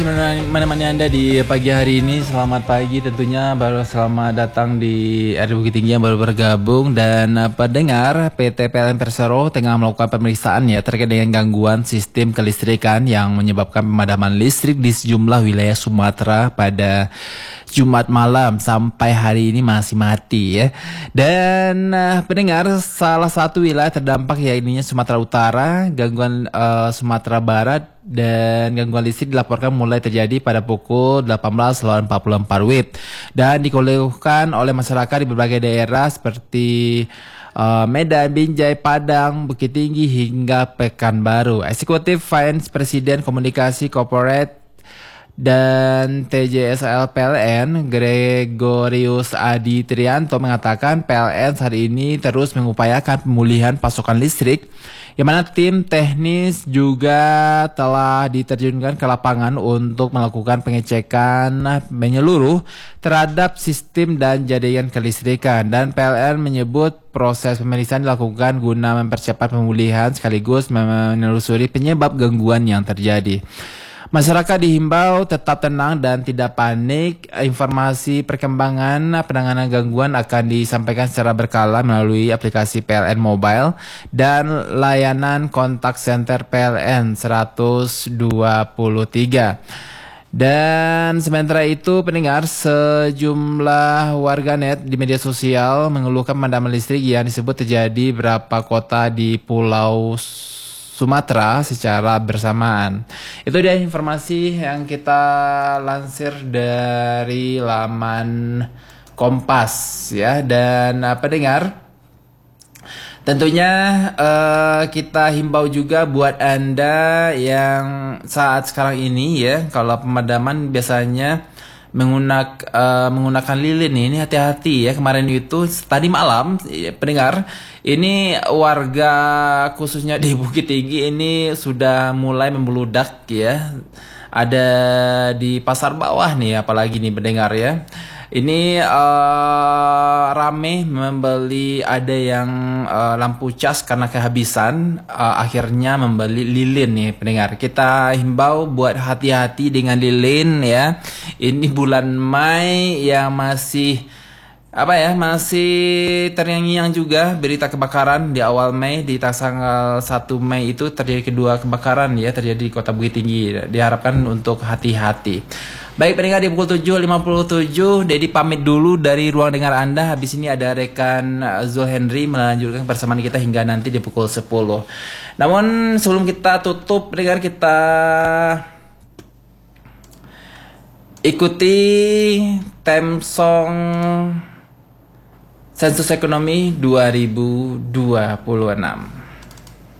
Menemani Anda di pagi hari ini. Selamat pagi tentunya, baru selamat datang di RRI Bukit Tinggi yang baru bergabung. Dan pendengar, PT PLN Persero tengah melakukan pemeriksaan ya terkait dengan gangguan sistem kelistrikan yang menyebabkan pemadaman listrik di sejumlah wilayah Sumatera pada Jumat malam sampai hari ini masih mati ya. Dan pendengar, salah satu wilayah terdampak yaitu Sumatera Utara, gangguan Sumatera Barat dan gangguan listrik dilaporkan mulai terjadi pada pukul 18.44 WIB dan dikeluhkan oleh masyarakat di berbagai daerah seperti Medan, Binjai, Padang, Bukit Tinggi hingga Pekanbaru. Eksekutif Vice Presiden Komunikasi Corporate dan TJSL PLN Gregorius Adi Trianto mengatakan PLN saat ini terus mengupayakan pemulihan pasokan listrik, yang mana tim teknis juga telah diterjunkan ke lapangan untuk melakukan pengecekan menyeluruh terhadap sistem dan jaringan kelistrikan. Dan PLN menyebut proses pemeriksaan dilakukan guna mempercepat pemulihan sekaligus menelusuri penyebab gangguan yang terjadi. Masyarakat dihimbau tetap tenang dan tidak panik. Informasi perkembangan penanganan gangguan akan disampaikan secara berkala melalui aplikasi PLN Mobile dan layanan kontak center PLN 123. Dan sementara itu pendengar, sejumlah warganet di media sosial mengeluhkan pemadaman listrik yang disebut terjadi beberapa kota di Pulau Sumatera secara bersamaan. Itu dia informasi yang kita lansir dari laman Kompas ya. Dan pendengar, tentunya kita himbau juga buat Anda yang saat sekarang ini ya, kalau pemadaman biasanya menggunakan lilin ini hati-hati ya. Kemarin itu tadi malam ya, pendengar, ini warga khususnya di Bukit Tinggi ini sudah mulai membeludak ya. Ada di pasar bawah nih apalagi nih pendengar ya. Ini rame membeli, ada yang lampu cas karena kehabisan, akhirnya membeli lilin nih pendengar. Kita himbau buat hati-hati dengan lilin ya. Ini bulan Mei yang masih masih terngiang-ngiang juga berita kebakaran di awal Mei. Di tanggal 1 Mei itu terjadi kedua kebakaran ya, terjadi di Kota Bukit Tinggi. Diharapkan untuk hati-hati. Baik pendengar, di pukul 7.57 Dedi pamit dulu dari ruang dengar Anda. Habis ini ada rekan Zul Henry melanjutkan persamaan kita hingga nanti di pukul 10. Namun sebelum kita tutup pendengar, kita ikuti theme song Sensus Ekonomi 2026.